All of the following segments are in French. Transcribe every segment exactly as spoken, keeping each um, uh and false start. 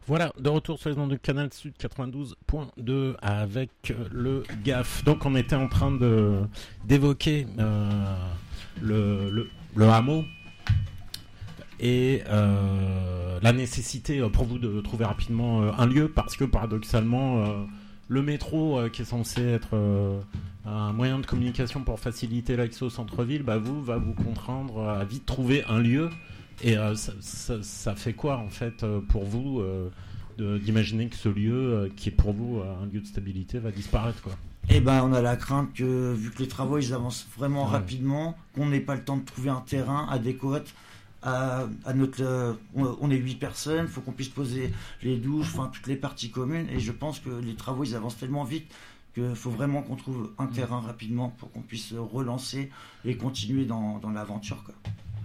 Voilà, de retour sur les ondes de Canal Sud quatre-vingt-douze point deux avec le G A F. Donc on était en train de, d'évoquer euh, le, le, le hameau et euh, la nécessité pour vous de trouver rapidement euh, un lieu parce que paradoxalement euh, le métro euh, qui est censé être euh, un moyen de communication pour faciliter l'accès au centre-ville, bah, vous, va vous contraindre à vite trouver un lieu. Et euh, ça, ça, ça fait quoi en fait euh, pour vous euh, de, d'imaginer que ce lieu euh, qui est pour vous euh, un lieu de stabilité va disparaître quoi? Eh ben, on a la crainte que, vu que les travaux ils avancent vraiment ouais. rapidement, qu'on n'ait pas le temps de trouver un terrain adéquat à, à notre. Euh, on, on est huit personnes, il faut qu'on puisse poser les douches, enfin toutes les parties communes, et je pense que les travaux ils avancent tellement vite qu'il faut vraiment qu'on trouve un terrain rapidement pour qu'on puisse relancer et continuer dans, dans l'aventure quoi.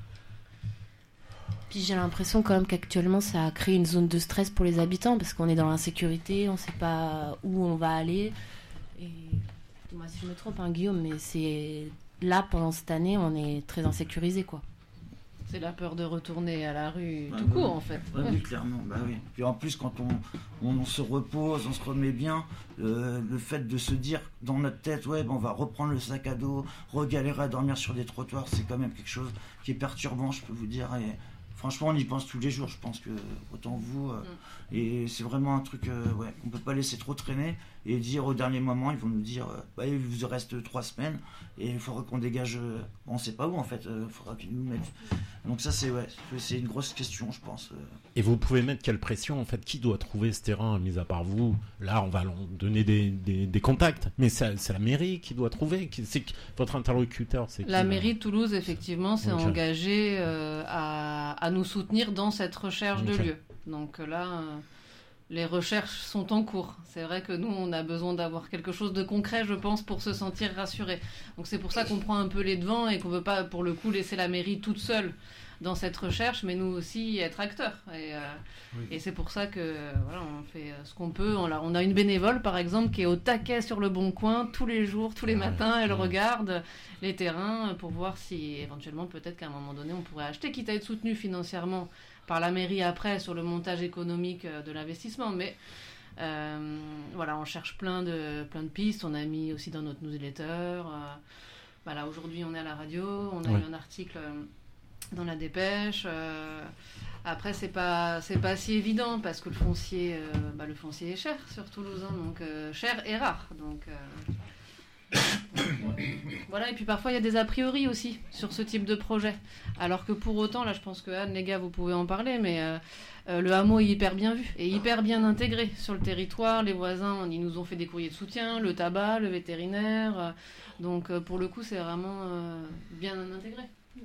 Puis j'ai l'impression quand même qu'actuellement ça a créé une zone de stress pour les habitants parce qu'on est dans l'insécurité, on ne sait pas où on va aller. Et moi si je me trompe, hein, Guillaume, mais c'est là pendant cette année on est très insécurisé quoi. C'est la peur de retourner à la rue Bah, tout oui. court en fait. Ouais, oui, clairement. Bah oui. Puis en plus, quand on, on, on se repose, on se remet bien, euh, le fait de se dire dans notre tête, ouais, ben on va reprendre le sac à dos, regalérer à dormir sur des trottoirs, c'est quand même quelque chose qui est perturbant, je peux vous dire. Et franchement, on y pense tous les jours, je pense que autant vous. Euh, mm. Et c'est vraiment un truc, euh, ouais, qu'on peut pas laisser trop traîner et dire au dernier moment, ils vont nous dire, euh, bah, il vous reste trois semaines et il faudra qu'on dégage, euh, on sait pas où en fait, il euh, faudra qu'ils nous mettent. Donc ça c'est ouais, c'est une grosse question je pense. Et vous pouvez mettre quelle pression en fait? Qui doit trouver ce terrain, mis à part vous? Là on va donner des, des, des contacts, mais c'est, c'est la mairie qui doit trouver. C'est votre interlocuteur, c'est la qui, mairie de Toulouse effectivement s'est okay. engagée euh, à, à nous soutenir dans cette recherche okay. de lieu. Donc là euh, les recherches sont en cours. C'est vrai que nous, on a besoin d'avoir quelque chose de concret, je pense, pour se sentir rassuré. Donc c'est pour ça qu'on prend un peu les devants et qu'on ne veut pas, pour le coup, laisser la mairie toute seule dans cette recherche, mais nous aussi être acteurs. Et, euh, oui. et c'est pour ça que voilà, on fait ce qu'on peut. On a, on a une bénévole, par exemple, qui est au taquet sur le Bon Coin tous les jours, tous les matins. Elle regarde les terrains pour voir si, éventuellement, peut-être qu'à un moment donné, on pourrait acheter, quitte à être soutenu financièrement par la mairie après sur le montage économique de l'investissement, mais euh, voilà, on cherche plein de, plein de pistes, on a mis aussi dans notre newsletter, euh, voilà, aujourd'hui on est à la radio, on a ouais. eu un article dans la Dépêche, euh, après c'est pas, c'est pas si évident parce que le foncier, euh, bah, le foncier est cher sur Toulouse, hein, donc euh, cher et rare, donc... Euh, voilà, et puis parfois il y a des a priori aussi sur ce type de projet, alors que pour autant, là je pense que Anne, les gars, vous pouvez en parler, mais euh, euh, le hameau est hyper bien vu et hyper bien intégré sur le territoire. Les voisins, ils nous ont fait des courriers de soutien, le tabac, le vétérinaire, euh, donc euh, pour le coup c'est vraiment euh, bien intégré.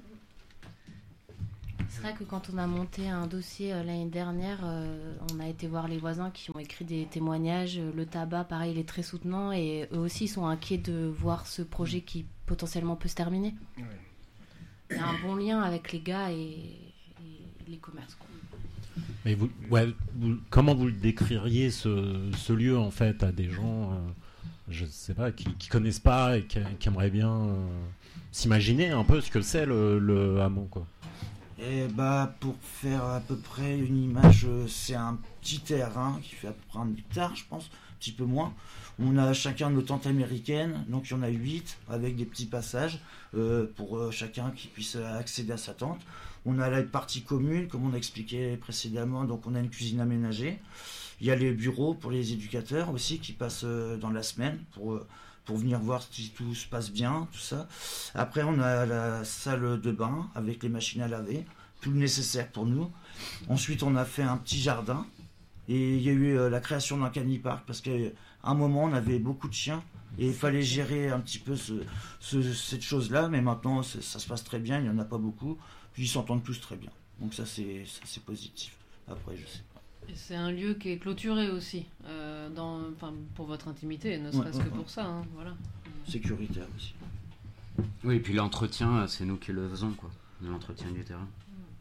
C'est vrai que quand on a monté un dossier euh, l'année dernière, euh, on a été voir les voisins qui ont écrit des témoignages. Le tabac, pareil, il est très soutenant et eux aussi sont inquiets de voir ce projet qui potentiellement peut se terminer. Ouais. Il y a un bon lien avec les gars et, et les commerces. Quoi. Mais vous, ouais, vous, comment vous le décririez ce, ce lieu en fait à des gens, euh, je sais pas, qui, qui connaissent pas et qui, qui aimeraient bien euh, s'imaginer un peu ce que c'est le, le hameau quoi. Et bah pour faire à peu près une image, c'est un petit terrain qui fait à peu près un hectare, je pense, un petit peu moins. On a chacun nos tentes américaines, donc il y en a huit avec des petits passages euh, pour euh, chacun qui puisse accéder à sa tente. On a la partie commune, comme on a expliqué précédemment, donc on a une cuisine aménagée. Il y a les bureaux pour les éducateurs aussi qui passent euh, dans la semaine pour euh, pour venir voir si tout se passe bien, tout ça. Après, on a la salle de bain avec les machines à laver, tout le nécessaire pour nous. Ensuite, on a fait un petit jardin et il y a eu euh, la création d'un canipark parce qu'à un moment, on avait beaucoup de chiens et il fallait gérer un petit peu ce, ce, cette chose-là, mais maintenant, ça se passe très bien, il n'y en a pas beaucoup, puis ils s'entendent tous très bien. Donc ça, c'est, ça, c'est positif. Après, je sais pas. Et c'est un lieu qui est clôturé aussi, euh, dans, pour votre intimité, ne serait-ce ouais, ouais, que pour ouais. ça. Hein, voilà. Sécuritaire aussi. Oui, et puis l'entretien, c'est nous qui le faisons, quoi. L'entretien du terrain.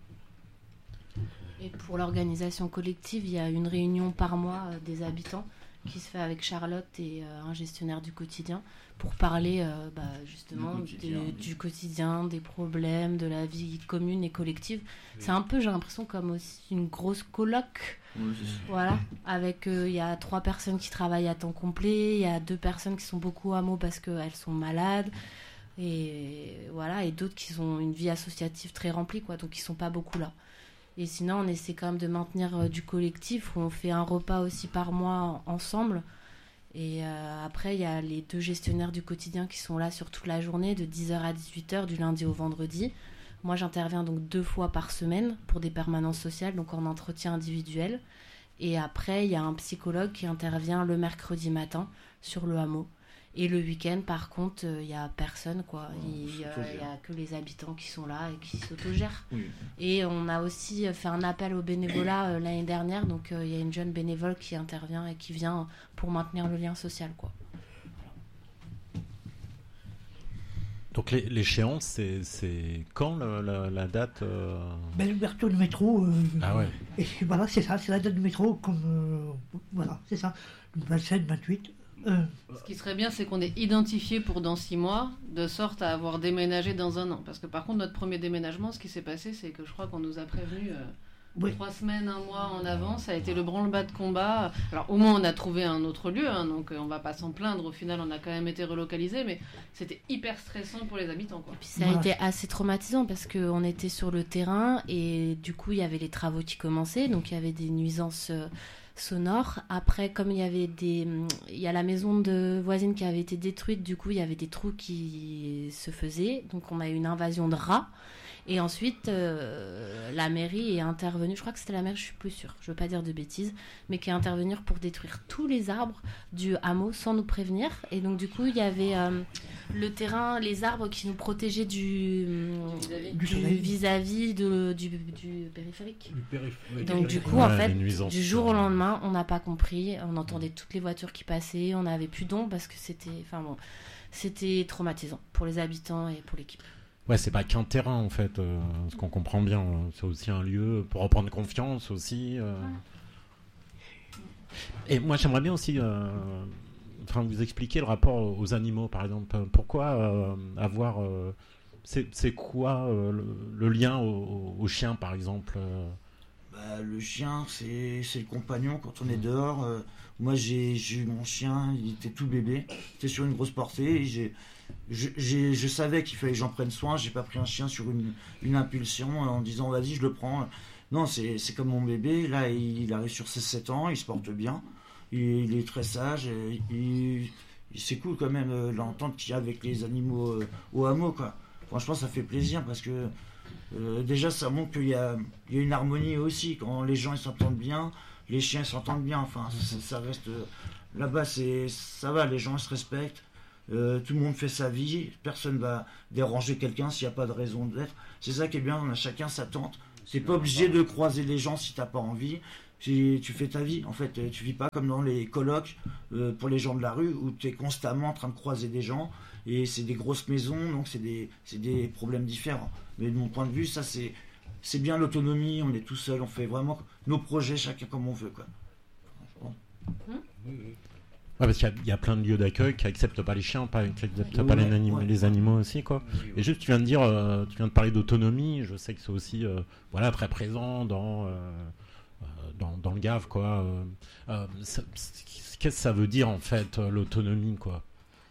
Et pour l'organisation collective, il y a une réunion par mois euh, des habitants qui se fait avec Charlotte et euh, un gestionnaire du quotidien pour parler euh, bah, justement du quotidien, de, oui. du quotidien, des problèmes, de la vie commune et collective. Oui. C'est un peu, j'ai l'impression, comme aussi une grosse colloque. Ouais, c'est ça. Voilà, avec il euh, y a trois personnes qui travaillent à temps complet, il y a deux personnes qui sont beaucoup hameaux parce qu'elles sont malades, et voilà, et d'autres qui ont une vie associative très remplie, quoi, donc ils sont pas beaucoup là. Et sinon, on essaie quand même de maintenir euh, du collectif, où on fait un repas aussi par mois en- ensemble. Et euh, après, il y a les deux gestionnaires du quotidien qui sont là sur toute la journée, de dix heures à dix-huit heures, du lundi au vendredi. Moi, j'interviens donc deux fois par semaine pour des permanences sociales, donc en entretien individuel. Et après, il y a un psychologue qui intervient le mercredi matin sur le hameau. Et le week-end, par contre, il n'y a personne, quoi. Il n'y a que les habitants qui sont là et qui s'autogèrent. Oui. Et on a aussi fait un appel au bénévolat euh, l'année dernière. Donc, il euh, y a une jeune bénévole qui intervient et qui vient pour maintenir le lien social, quoi. Donc l'é- l'échéance, c'est, c'est quand la, la, la date euh... Ben, l'ouverture du métro. Euh, Ah ouais. Et voilà, c'est ça, c'est la date du métro, comme. Euh, voilà, c'est ça. vingt-sept, vingt-huit. Euh, Ce qui serait bien, c'est qu'on est identifié pour dans six mois, de sorte à avoir déménagé dans un an. Parce que par contre, notre premier déménagement, ce qui s'est passé, c'est que je crois qu'on nous a prévenu euh, oui. trois semaines, un mois en avance. Ça a été le branle-bas de combat. Alors au moins, on a trouvé un autre lieu, hein, donc euh, on va pas s'en plaindre. Au final, on a quand même été relocalisé, mais c'était hyper stressant pour les habitants, quoi. Puis ça Voilà. a été assez traumatisant parce qu'on était sur le terrain et du coup, il y avait les travaux qui commençaient. Donc, il y avait des nuisances euh, sonores. Après, comme il y avait des... Il y a la maison de voisine qui avait été détruite. Du coup, il y avait des trous qui se faisaient. Donc, on a eu une invasion de rats. Et ensuite, euh, la mairie est intervenue, je crois que c'était la mairie, je suis plus sûre, je veux pas dire de bêtises, mais qui est intervenue pour détruire tous les arbres du hameau sans nous prévenir. Et donc du coup, il y avait euh, le terrain, les arbres qui nous protégeaient du, Vis-à-vis. du Du soleil. vis-à-vis de, du, du périphérique. Du périphérique. Donc du coup, Ouais, en fait, les nuisances. du jour au lendemain, on n'a pas compris, on entendait toutes les voitures qui passaient, on n'avait plus d'ombre parce que c'était, enfin bon, c'était traumatisant pour les habitants et pour l'équipe. Ouais, c'est pas qu'un terrain en fait, euh, ce qu'on comprend bien. euh, C'est aussi un lieu pour reprendre confiance aussi. euh. Et moi, j'aimerais bien aussi, euh, enfin, vous expliquer le rapport aux animaux, par exemple. Pourquoi euh, avoir, euh, c'est, c'est quoi euh, le, le lien au, au chien, par exemple euh Bah, le chien, c'est, c'est le compagnon quand on est dehors. Euh, moi, j'ai, j'ai eu mon chien, il était tout bébé, il était sur une grosse portée. Et j'ai, je, j'ai, je savais qu'il fallait que j'en prenne soin. J'ai pas pris un chien sur une, une impulsion en disant vas-y, je le prends. Non, c'est, c'est comme mon bébé. Là, il, il arrive sur ses sept ans, il se porte bien, il, il est très sage. Et, il, il- c'est cool quand même euh, l'entente qu'il y a avec les animaux euh, au hameau, quoi. Franchement, ça fait plaisir parce que Euh, déjà, ça montre qu'il y a, il y a une harmonie aussi. Quand les gens ils s'entendent bien, les chiens ils s'entendent bien. Enfin, ça, ça reste euh, là-bas, c'est ça va. Les gens ils se respectent. Euh, tout le monde fait sa vie. Personne va déranger quelqu'un s'il n'y a pas de raison d'être. C'est ça qui est bien. On a chacun sa tente. T'es pas obligé de croiser les gens si t'as pas envie. Si tu fais ta vie. En fait, tu vis pas comme dans les colocs euh, pour les gens de la rue où tu es constamment en train de croiser des gens. Et c'est des grosses maisons, donc c'est des, c'est des problèmes différents. Mais de mon point de vue, ça c'est, c'est bien l'autonomie, on est tout seul, on fait vraiment nos projets chacun comme on veut, quoi. Franchement. Ouais, parce qu'il y a, il y a plein de lieux d'accueil qui acceptent pas les chiens, pas, qui acceptent Ouais, pas les, anim- ouais. les animaux aussi, quoi. Et juste, tu viens de dire, euh, tu viens de parler d'autonomie. Je sais que c'est aussi, euh, voilà, très présent dans, euh, euh, dans, dans le Gave, quoi. Euh, euh, ça- qu'est-ce que ça veut dire en fait euh, l'autonomie, quoi?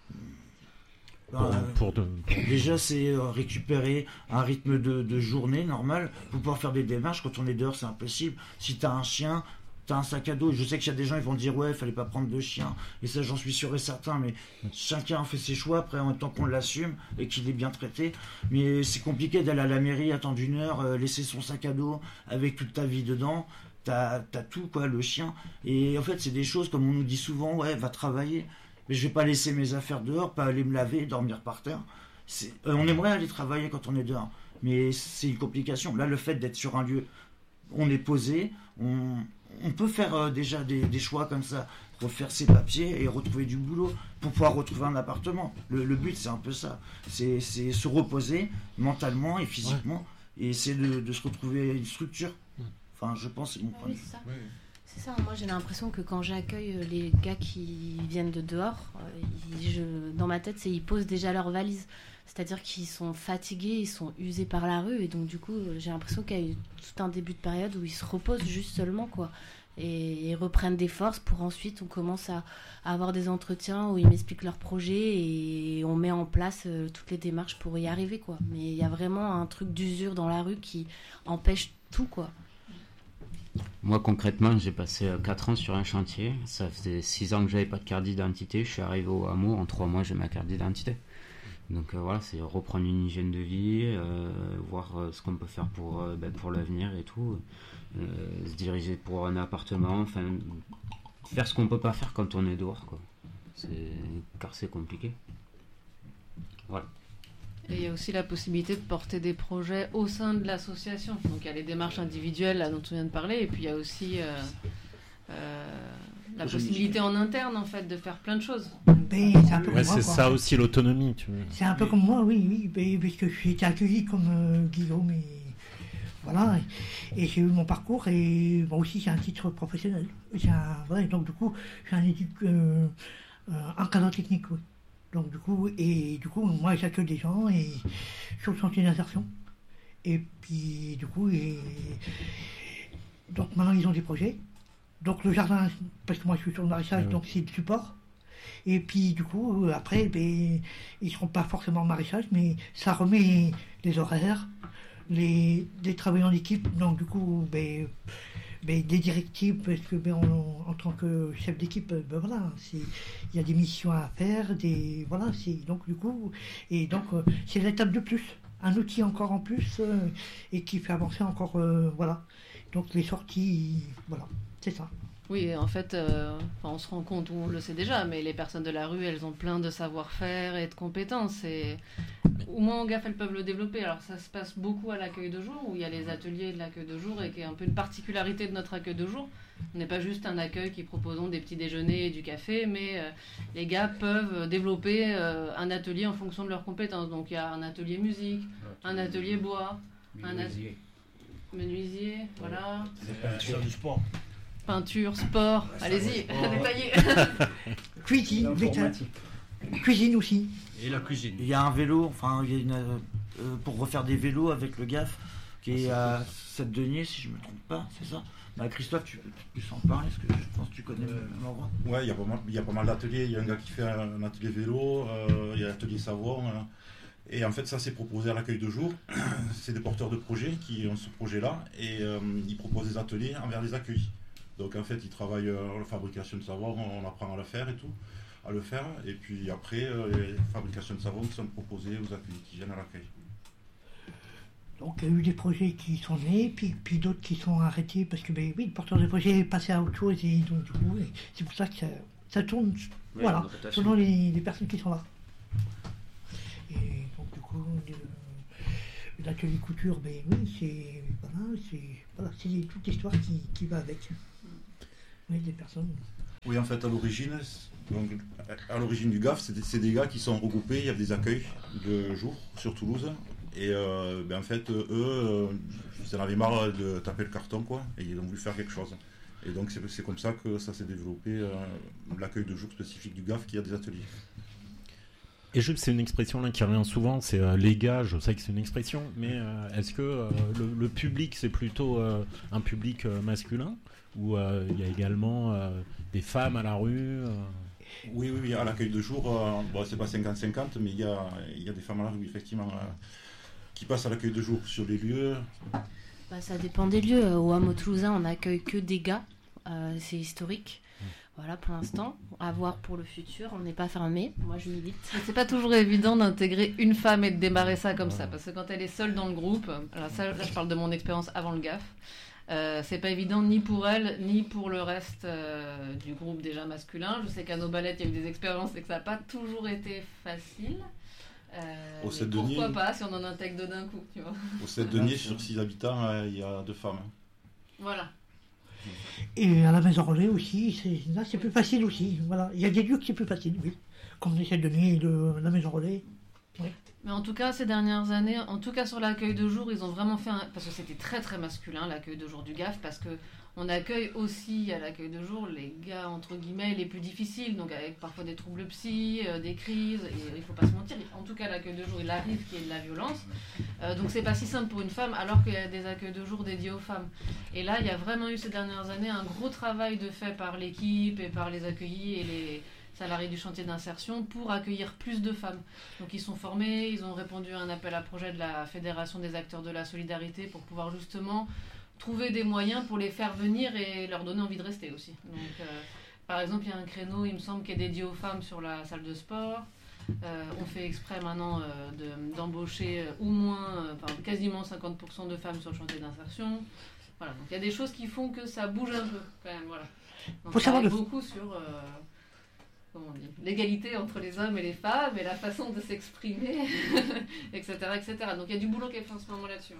Pour, Ben, pour de- pour- Déjà, c'est euh, récupérer un rythme de, de journée normal pour pouvoir faire des démarches. Quand on est dehors, c'est impossible. Si tu as un chien, tu as un sac à dos. Je sais qu'il y a des gens ils vont dire ouais, il fallait pas prendre de chien. Et ça, j'en suis sûr et certain. Mais chacun fait ses choix après en même temps qu'on l'assume et qu'il est bien traité. Mais c'est compliqué d'aller à la mairie, attendre une heure, euh, laisser son sac à dos avec toute ta vie dedans. T'as, t'as tout, quoi, le chien. Et en fait, c'est des choses comme on nous dit souvent ouais, va travailler. Mais je vais pas laisser mes affaires dehors, pas aller me laver, dormir par terre. C'est, euh, on aimerait aller travailler quand on est dehors, mais c'est une complication. Là, le fait d'être sur un lieu, on est posé, on, on peut faire euh, déjà des, des choix comme ça, refaire ses papiers et retrouver du boulot pour pouvoir retrouver un appartement. Le, le but, c'est un peu ça. C'est, c'est se reposer mentalement et physiquement et essayer de, de se retrouver une structure. Enfin, je pense, c'est mon Ah point oui, de vue. c'est ça. C'est ça, moi j'ai l'impression que quand j'accueille les gars qui viennent de dehors, ils, je, dans ma tête, c'est ils posent déjà leurs valises. C'est-à-dire qu'ils sont fatigués, ils sont usés par la rue, et donc du coup j'ai l'impression qu'il y a eu tout un début de période où ils se reposent juste seulement, quoi. Et, et reprennent des forces pour ensuite on commence à, à avoir des entretiens où ils m'expliquent leurs projets et on met en place euh, toutes les démarches pour y arriver, quoi. Mais il y a vraiment un truc d'usure dans la rue qui empêche tout, quoi. Moi, concrètement, j'ai passé quatre ans sur un chantier. Ça faisait six ans que j'avais pas de carte d'identité. Je suis arrivé au hameau. En trois mois, j'ai ma carte d'identité. Donc euh, voilà, c'est reprendre une hygiène de vie, euh, voir euh, ce qu'on peut faire pour, euh, ben, pour l'avenir et tout. Euh, se diriger pour un appartement. Enfin, faire ce qu'on peut pas faire quand on est dehors, quoi. C'est... Car c'est compliqué. Voilà. Et il y a aussi la possibilité de porter des projets au sein de l'association. Donc il y a les démarches individuelles là, dont on vient de parler, et puis il y a aussi euh, euh, la possibilité en interne en fait de faire plein de choses. Ben, c'est un peu Ouais, comme moi, c'est quoi. ça aussi l'autonomie. Tu vois. C'est un peu comme moi, oui, oui, ben, parce que j'ai été accueilli comme euh, Guillaume et voilà, et, et j'ai eu mon parcours et moi aussi j'ai un titre professionnel. J'ai un, ouais, donc du coup j'ai un éduc, euh, euh, un cadre technique, oui. Donc du coup, et du coup, moi j'accueille des gens et sur le chantier d'insertion. Et puis du coup, et, donc maintenant ils ont des projets. Donc le jardin, parce que moi je suis sur le maraîchage, Ouais. donc c'est le support. Et puis du coup, euh, après, ben, ils ne seront pas forcément en maraîchage, mais ça remet les horaires, les, les travaux en équipe. Donc du coup, ben, ben, des directives, parce que ben, on- en tant que chef d'équipe, ben voilà, c'est, il y a des missions à faire, des voilà, c'est donc du coup, et donc euh, c'est l'étape de plus, un outil encore en plus euh, et qui fait avancer encore, euh, voilà. Donc les sorties, voilà, c'est ça. Oui, et en fait, euh, enfin, on se rend compte, ou on le sait déjà, mais les personnes de la rue, elles ont plein de savoir-faire et de compétences. Et au moins, au G A F, elles peuvent le développer. Alors, ça se passe beaucoup à l'accueil de jour, où il y a les ateliers de l'accueil de jour, et qui est un peu une particularité de notre accueil de jour. On n'est pas juste un accueil qui proposons des petits déjeuners et du café, mais euh, les gars peuvent développer euh, un atelier en fonction de leurs compétences. Donc, il y a un atelier musique, un atelier bois, un atelier menuisier, voilà, Sur du sport. peinture, sport, allez-y, sport. détaillez. Cuisine, L'informatique. cuisine aussi. Et la cuisine. Il y a un vélo, enfin, il y a une, euh, euh, pour refaire des vélos avec le G A F, qui est à Sept-Deniers, si je me trompe pas, c'est ça. Bah, Christophe, tu peux plus en parler, parce que je pense que tu connais l'endroit. Ouais, il y a pas mal, il y a pas mal d'ateliers. Il y a un gars qui fait un atelier vélo, euh, il y a l'atelier savon. hein. Et en fait, ça c'est proposé à l'accueil de jour. C'est des porteurs de projets qui ont ce projet-là et euh, ils proposent des ateliers envers les accueils. Donc en fait, ils travaillent euh, la fabrication de savon, on apprend à le faire et tout, à le faire. Et puis après, euh, les fabrications de savon qui sont proposées aux accueils qui viennent à l'accueil. Donc il y a eu des projets qui sont nés, puis, puis d'autres qui sont arrêtés parce que ben, oui, le porteur de projet est passé à autre chose et donc du coup, et c'est pour ça que ça, ça tourne, Ouais, voilà, donc, tout à fait. selon les, les personnes qui sont là. Et donc du coup, le- l'atelier couture, ben oui, c'est voilà, c'est voilà, c'est toute l'histoire qui, qui va avec. Oui, des personnes. Oui, en fait, à l'origine, donc, à l'origine du G A F, c'est des, c'est des gars qui sont regroupés, il y a des accueils de jour sur Toulouse. Et euh, ben, en fait, eux, euh, ils en avaient marre de taper le carton, quoi, et ils ont voulu faire quelque chose. Et donc, c'est, c'est comme ça que ça s'est développé, euh, l'accueil de jour spécifique du G A F qui a des ateliers. Et Jules, c'est une expression là qui revient souvent, c'est euh, les gars, je sais que c'est une expression, mais euh, est-ce que euh, le, le public c'est plutôt euh, un public euh, masculin ou euh, il y a également euh, des femmes à la rue euh... Oui, oui, oui, à l'accueil de jour, euh, bon, c'est pas cinquante cinquante, mais il y a, il y a des femmes à la rue, effectivement, euh, qui passent à l'accueil de jour sur les lieux. Bah, ça dépend des lieux. Au hameau toulousain, on n'accueille que des gars. Euh, c'est historique. Voilà, pour l'instant. À voir pour le futur. On n'est pas fermé. Moi, je milite. C'est pas toujours évident d'intégrer une femme et de démarrer ça comme ça, parce que quand elle est seule dans le groupe, alors ça, là je parle de mon expérience avant le G A F, euh, c'est pas évident ni pour elle, ni pour le reste euh, du groupe déjà masculin. Je sais qu'à nos ballettes, il y a eu des expériences et que ça n'a pas toujours été facile. Euh, Au mais Sept-Deniers. pourquoi pas si on en intègre deux d'un coup, tu vois. Au Sept-Deniers, sur six habitants, euh, il y a deux femmes. Voilà. Et à la maison relais aussi, c'est, là c'est plus facile aussi. Voilà. Il y a des lieux qui c'est plus facile, oui. Comme les Sept-Deniers et de la maison relais. Oui. Mais en tout cas, ces dernières années, en tout cas sur l'accueil de jour, ils ont vraiment fait un... Parce que c'était très très masculin, l'accueil de jour du G A F, parce que on accueille aussi à l'accueil de jour les gars, entre guillemets, les plus difficiles, donc avec parfois des troubles psy, euh, des crises, et il faut pas se mentir, en tout cas à l'accueil de jour, il arrive qu'il y ait de la violence, euh, donc c'est pas si simple pour une femme, alors qu'il y a des accueils de jour dédiés aux femmes. Et là, il y a vraiment eu ces dernières années un gros travail de fait par l'équipe et par les accueillis et les salariés du chantier d'insertion pour accueillir plus de femmes. Donc ils sont formés, ils ont répondu à un appel à projet de la Fédération des acteurs de la solidarité pour pouvoir justement trouver des moyens pour les faire venir et leur donner envie de rester aussi. Donc, euh, par exemple, il y a un créneau, il me semble, qui est dédié aux femmes sur la salle de sport. Euh, on fait exprès maintenant euh, de, d'embaucher euh, au moins, euh, enfin, quasiment cinquante pour cent de femmes sur le chantier d'insertion. Voilà, donc il y a des choses qui font que ça bouge un peu, quand même, voilà. Donc Faut ça savoir aide le... beaucoup sur euh, comment on dit, l'égalité entre les hommes et les femmes et la façon de s'exprimer, et cetera, et cetera. Donc il y a du boulot qui est fait en ce moment là-dessus.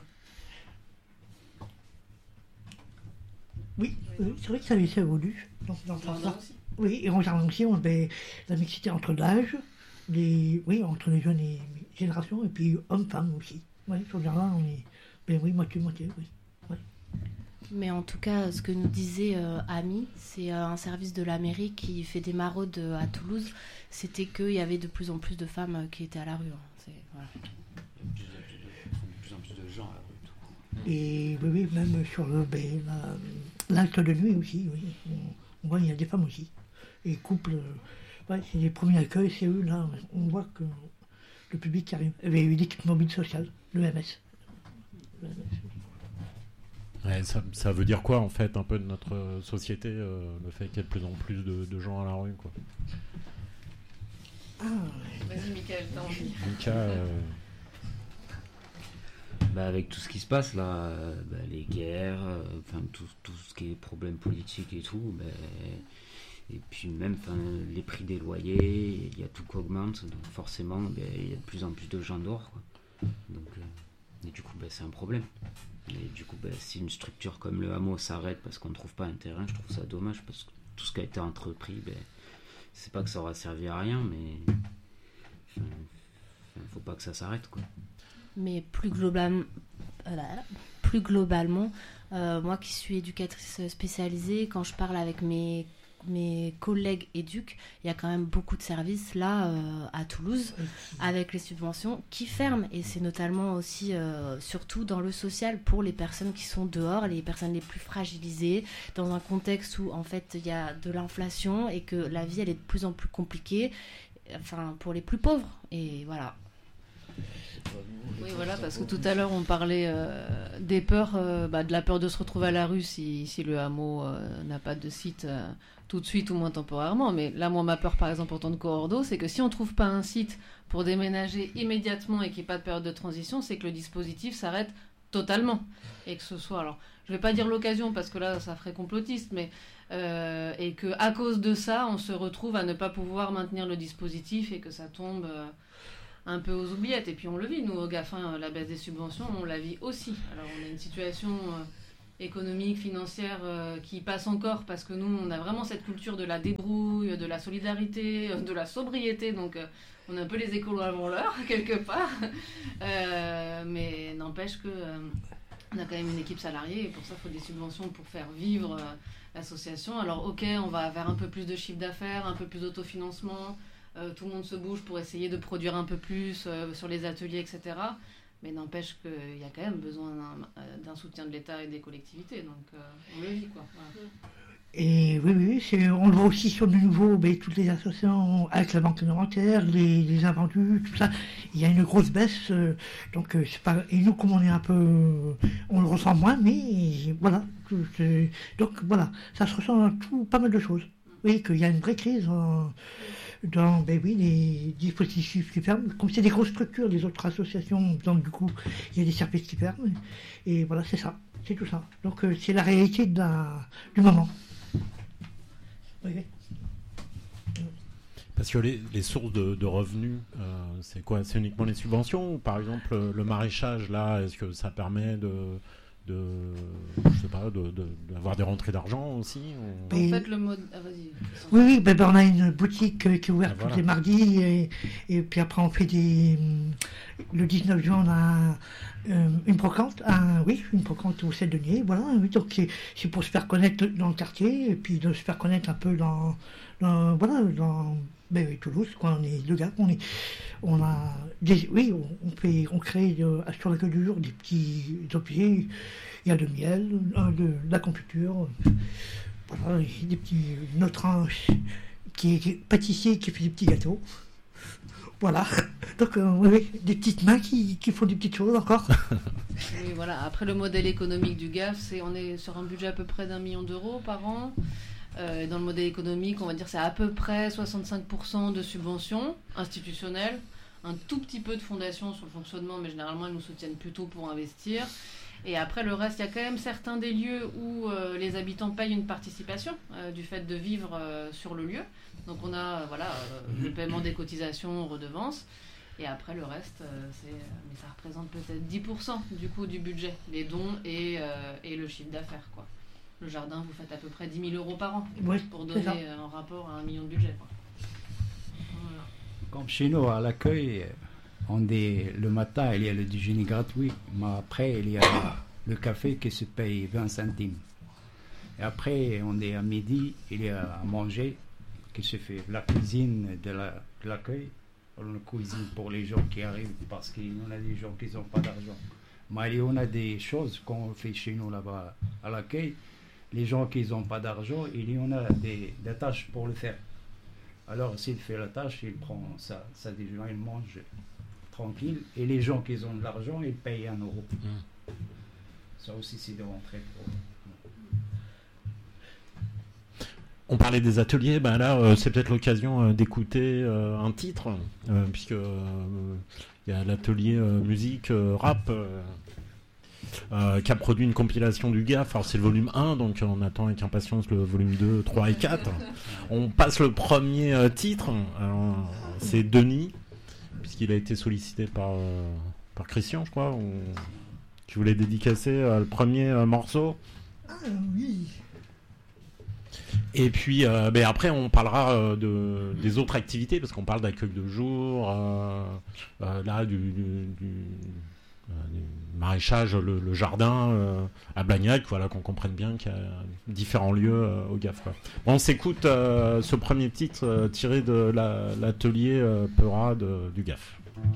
Oui, euh, c'est vrai que ça, ça évolue. Donc, dans En jardin aussi. Oui, et en jardin aussi, on ben, la mixité entre l'âge, les, oui, entre les jeunes et les générations, et puis hommes-femmes aussi. Oui, sur le jardin, on est, ben oui, moitié-moitié, oui. oui. Mais en tout cas, ce que nous disait euh, Ami, c'est euh, un service de la mairie qui fait des maraudes euh, à Toulouse, c'était qu'il y avait de plus en plus de femmes euh, qui étaient à la rue. Hein. C'est, voilà. Il y a de plus en plus, en plus de gens à la rue. Et oui, oui, même sur le, ben, la, l'acte de nuit aussi, oui. On, on voit qu'il y a des femmes aussi. Et couples, euh, ouais, c'est les premiers accueils, c'est eux, là. On voit que le public qui arrive. Il y a eu l'équipe mobile sociale, le M S. Le M S. Ouais, ça, ça veut dire quoi en fait un peu de notre société, euh, le fait qu'il y ait de plus en plus de, de gens à la rue, quoi. Ah, Vas-y, Mickaël, t'as envie. Mika, euh... Bah, avec tout ce qui se passe là, euh, bah, les guerres, euh, enfin tout, tout ce qui est problèmes politiques et tout, bah, et puis même les prix des loyers, il y a tout qui augmente, donc forcément bah, il y a de plus en plus de gens dehors, quoi. Donc, euh, et du coup bah, c'est un problème. Et du coup bah, si une structure comme le hameau s'arrête parce qu'on ne trouve pas un terrain, je trouve ça dommage, parce que tout ce qui a été entrepris, bah, c'est pas que ça aura servi à rien, mais il ne faut pas que ça s'arrête, quoi. Mais plus globalement, plus globalement euh, moi qui suis éducatrice spécialisée, quand je parle avec mes, mes collègues éduques, il y a quand même beaucoup de services là euh, à Toulouse avec les subventions qui ferment. Et c'est notamment aussi, euh, surtout dans le social, pour les personnes qui sont dehors, les personnes les plus fragilisées, dans un contexte où en fait il y a de l'inflation et que la vie elle est de plus en plus compliquée, enfin pour les plus pauvres. Et voilà. Oui, voilà, parce que tout à l'heure on parlait euh, des peurs, euh, bah, de la peur de se retrouver à la rue si, si le hameau euh, n'a pas de site euh, tout de suite ou moins temporairement. Mais là, moi, ma peur, par exemple, en tant que coordo, c'est que si on ne trouve pas un site pour déménager immédiatement et qu'il n'y ait pas de période de transition, c'est que le dispositif s'arrête totalement. Et que ce soit, alors, je ne vais pas dire l'occasion parce que là, ça ferait complotiste, mais euh, et qu'à cause de ça, on se retrouve à ne pas pouvoir maintenir le dispositif et que ça tombe... Euh, un peu aux oubliettes. Et puis on le vit, nous, au GAFin, la baisse des subventions, on la vit aussi. Alors on a une situation euh, économique, financière euh, qui passe encore parce que nous, on a vraiment cette culture de la débrouille, de la solidarité, euh, de la sobriété. Donc euh, on est un peu les écolos avant l'heure, quelque part. Euh, mais n'empêche que euh, on a quand même une équipe salariée et pour ça, il faut des subventions pour faire vivre euh, l'association. Alors ok, on va vers un peu plus de chiffre d'affaires, un peu plus d'autofinancement. Euh, tout le monde se bouge pour essayer de produire un peu plus euh, sur les ateliers, et cetera. Mais n'empêche qu'il y a quand même besoin d'un, d'un soutien de l'État et des collectivités. Donc euh, on le vit, quoi. Voilà. Et oui, oui, c'est, on le voit aussi sur de nouveau, ben, toutes les associations avec la banque alimentaire, les, les invendus, tout ça. Il y a une grosse baisse. Euh, donc, euh, c'est pas, et nous, comme on est un peu. Euh, on le ressent moins, mais voilà. C'est, donc, voilà. Ça se ressent dans tout, pas mal de choses. Oui, qu'il y a une vraie crise en, dans ben oui, les dispositifs qui ferment. Comme c'est des grosses structures, les autres associations, donc du coup, il y a des services qui ferment. Et voilà, c'est ça. C'est tout ça. Donc, euh, c'est la réalité de la, du moment. Oui. Parce que les, les sources de, de revenus, euh, c'est quoi? C'est uniquement les subventions ou par exemple le maraîchage là, est-ce que ça permet de, de, je sais pas, de, de, d'avoir des rentrées d'argent aussi ou... En fait, le mode. Ah, vas-y. Oui, oui, ben, ben, on a une boutique euh, qui est ouverte Ah, voilà. tous les mardis et, et puis après on fait des. Le dix-neuf juin, on a euh, une brocante, un, oui, une brocante au Sept-Deniers, voilà. Oui, donc c'est, c'est pour se faire connaître dans le quartier et puis de se faire connaître un peu dans, dans voilà, dans ben, oui, Toulouse, quoi. On est deux gars, on est, on a, des, oui, on, on fait, on crée euh, sur l'accueil du jour des petits objets. Il y a de miel, euh, de, de la confiture. Voilà, des petits, notre ange qui est, qui est pâtissier qui fait des petits gâteaux. Voilà. Donc, euh, oui, oui, des petites mains qui, qui font des petites choses encore. Oui, voilà. Après, le modèle économique du G A F, c'est on est sur un budget à peu près d'un million d'euros par an. Euh, dans le modèle économique, on va dire c'est à peu près soixante-cinq pour cent de subventions institutionnelles, un tout petit peu de fondations sur le fonctionnement, mais généralement, elles nous soutiennent plutôt pour investir. Et après, le reste, il y a quand même certains des lieux où euh, les habitants payent une participation euh, du fait de vivre euh, sur le lieu. Donc, on a euh, voilà, euh, le paiement des cotisations, redevances. Et après, le reste, euh, c'est, mais ça représente peut-être dix pour cent du coût du budget, les dons et, euh, et le chiffre d'affaires, quoi. Le jardin, vous faites à peu près dix mille euros par an Oui, pour c'est ça. donner un rapport à un million de budget, quoi. Voilà. Comme chez nous, à l'accueil, on dit, le matin, il y a le déjeuner gratuit, mais après, il y a le café qui se paye vingt centimes. Et après, on est à midi, il y a à manger qui se fait la cuisine de, la, de l'accueil. On cuisine pour les gens qui arrivent parce qu'il y en a des gens qui n'ont pas d'argent. Mais il y en a des choses qu'on fait chez nous là-bas à l'accueil. Les gens qui n'ont pas d'argent, il y en a des, des tâches pour le faire. Alors s'il fait la tâche, il prend ça, ça déjeuner, il mange tranquille. Et les gens qui ont de l'argent, ils payent un euro. Mmh. Ça aussi, c'est de rentrer pour... On parlait des ateliers, ben là euh, c'est peut-être l'occasion euh, d'écouter euh, un titre, euh, puisque il euh, y a l'atelier euh, musique, euh, rap, euh, euh, qui a produit une compilation du G A F. Alors c'est le volume un, donc on attend avec impatience le volume deux, trois et quatre. On passe le premier euh, titre, alors, c'est Denis, puisqu'il a été sollicité par, euh, par Christian, je crois, ou, qui voulait dédicacer euh, le premier euh, morceau. Ah oui. Et puis euh, ben après on parlera euh, de, des autres activités parce qu'on parle d'accueil de jour, euh, euh, là du, du, du, euh, du maraîchage, le, le jardin euh, à Blagnac, voilà, qu'on comprenne bien qu'il y a différents lieux euh, au G A F, quoi. Bon, on s'écoute euh, ce premier titre euh, tiré de la, l'atelier euh, Peura de, du G A F.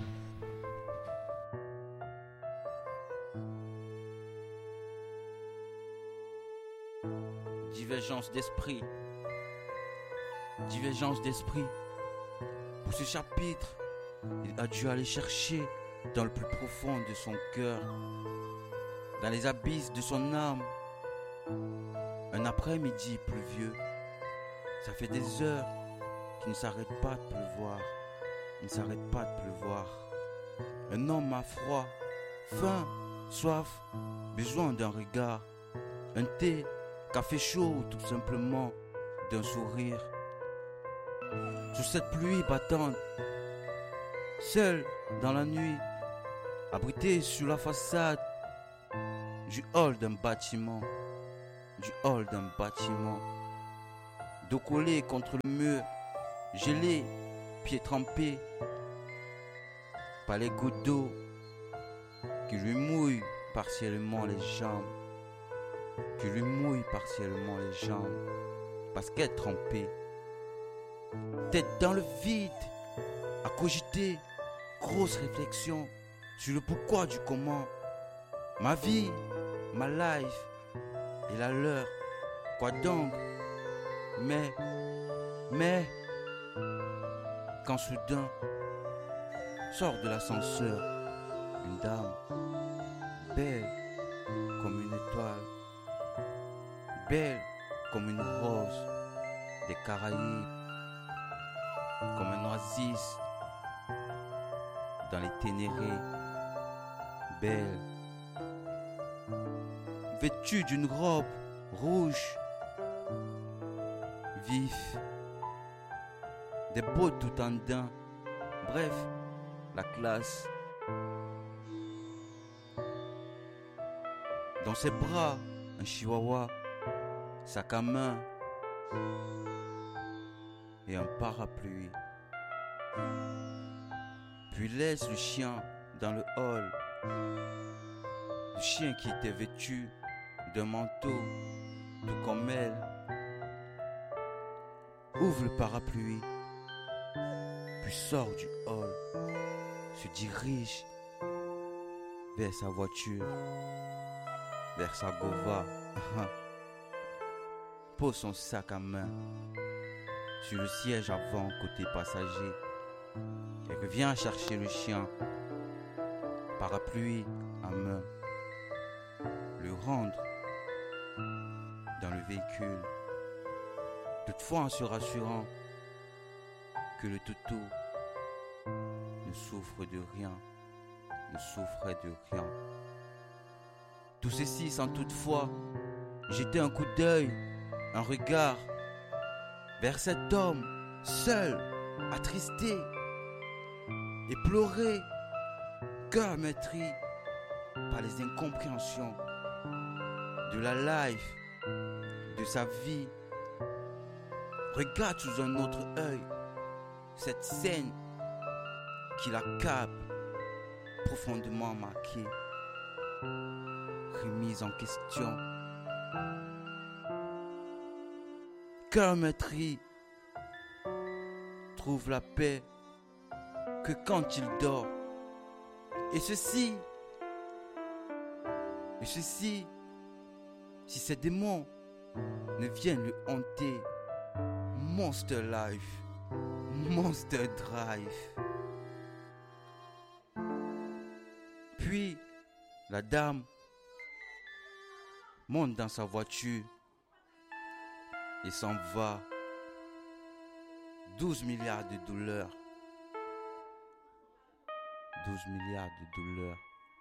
Divergence d'esprit, divergence d'esprit. Pour ce chapitre, il a dû aller chercher dans le plus profond de son cœur, dans les abysses de son âme. Un après-midi pluvieux, ça fait des heures qu'il ne s'arrête pas de pleuvoir, il ne s'arrête pas de pleuvoir. Un homme a froid, faim, soif, besoin d'un regard, un thé, café chaud ou tout simplement d'un sourire. Sous cette pluie battante, seul dans la nuit, abrité sur la façade du hall d'un bâtiment, du hall d'un bâtiment, dos collé contre le mur, gelé, pieds trempés par les gouttes d'eau qui lui mouillent partiellement les jambes. Qui lui mouille partiellement les jambes parce qu'elle est trempée. Tête dans le vide, à cogiter, grosse réflexion sur le pourquoi du comment. Ma vie, ma life et la leur. Quoi donc? Mais, mais, quand soudain sort de l'ascenseur une dame belle comme une étoile, belle comme une rose des Caraïbes, comme un oasis dans les Ténérés, belle, vêtue d'une robe rouge, vif, des bottes tout en daim, bref, la classe. Dans ses bras, un chihuahua, sac à main et un parapluie. Puis laisse le chien dans le hall. Le chien qui était vêtu d'un manteau, tout comme elle, ouvre le parapluie, puis sort du hall, se dirige vers sa voiture, vers sa Gova, pose son sac à main sur le siège avant côté passager et revient chercher le chien, parapluie à main, le rendre dans le véhicule, toutefois en se rassurant que le toutou ne souffre de rien, ne souffrait de rien. Tout ceci sans toutefois jeter un coup d'œil, un regard vers cet homme seul, attristé et pleuré, cœur meurtri par les incompréhensions de la life, de sa vie. Regarde sous un autre œil cette scène qui l'accable, profondément marquée, remise en question. Cœur meurtri trouve la paix que quand il dort. Et ceci, et ceci, si ces démons ne viennent le hanter, Monster Life, Monster Drive. Puis, la dame monte dans sa voiture et s'en va. douze milliards de douleurs. douze milliards de douleurs.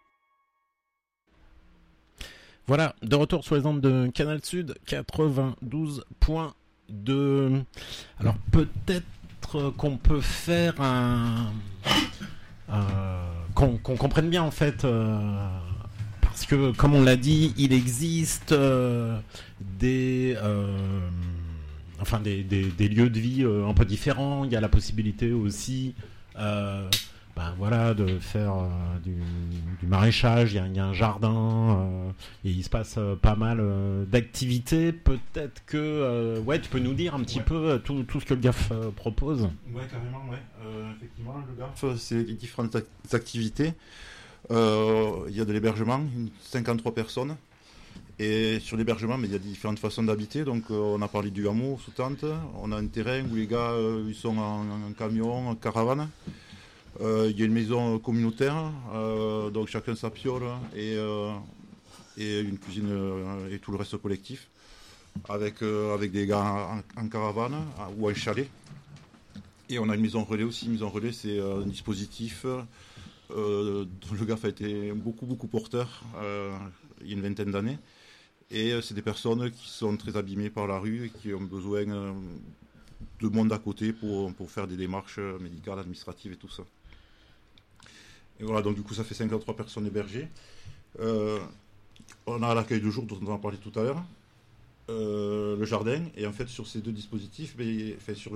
Voilà, de retour sur les ondes de Canal Sud quatre-vingt-douze point deux. Alors peut-être qu'on peut faire un... Euh, qu'on, qu'on comprenne bien en fait... Euh, parce que comme on l'a dit, il existe euh, des... Euh, enfin des, des, des lieux de vie euh, un peu différents. Il y a la possibilité aussi... Euh, Ben voilà, de faire euh, du, du maraîchage, il y a, il y a un jardin, euh, et il se passe euh, pas mal euh, d'activités. Peut-être que, euh, ouais, tu peux nous dire un petit ouais. peu tout, tout ce que le G A F euh, propose. Ouais, carrément, ouais. Euh, effectivement, le G A F, c'est les différentes activités. Euh, il y a de l'hébergement, cinquante-trois personnes. Et sur l'hébergement, mais il y a différentes façons d'habiter. Donc, euh, on a parlé du hameau sous tente. On a un terrain où les gars euh, ils sont en, en camion, en caravane. Il euh, y a une maison communautaire, euh, donc chacun sa piole et, euh, et une cuisine euh, et tout le reste collectif, avec, euh, avec des gars en, en caravane ou en chalet. Et on a une maison relais aussi. Une maison relais, c'est euh, un dispositif euh, dont le G A F a été beaucoup, beaucoup porteur euh, il y a une vingtaine d'années. Et euh, c'est des personnes qui sont très abîmées par la rue et qui ont besoin euh, de monde à côté pour, pour faire des démarches médicales, administratives et tout ça. Et voilà, donc du coup ça fait cinquante-trois personnes hébergées. Euh, on a l'accueil de jour dont on a parlé tout à l'heure, euh, le jardin, et en fait sur ces deux dispositifs, mais, enfin, sur